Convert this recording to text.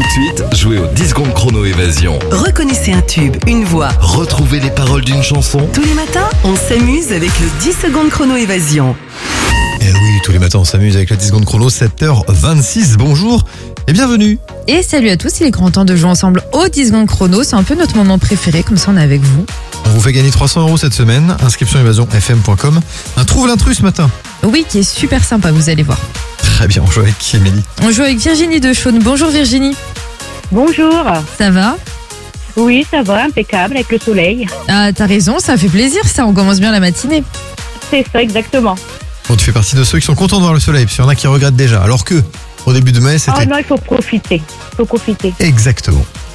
de suite, jouez au 10 secondes chrono évasion. Reconnaissez un tube, une voix. Retrouvez les paroles d'une chanson. Tous les matins, on s'amuse avec le 10 secondes chrono évasion. Et oui, tous les matins on s'amuse avec la 10 secondes chrono, 7h26, bonjour et bienvenue. Et salut à tous, il est grand temps de jouer ensemble au 10 secondes chrono, c'est un peu notre moment préféré, comme ça on est avec vous. On vous fait gagner 300 € cette semaine, inscription évasionfm.com. Un trouve l'intrus ce matin. Oui, qui est super sympa, vous allez voir. Très bien, on joue avec qui, Émilie? On joue avec Virginie de Chaune. Bonjour Virginie. Bonjour. Ça va? Oui, ça va, impeccable, avec le soleil. Ah, t'as raison, ça fait plaisir ça, on commence bien la matinée. C'est ça, exactement. Bon, tu fais partie de ceux qui sont contents de voir le soleil, parce qu'il y en a qui regrettent déjà, alors que au début de mai, c'était... Oh non, il faut profiter. Exactement.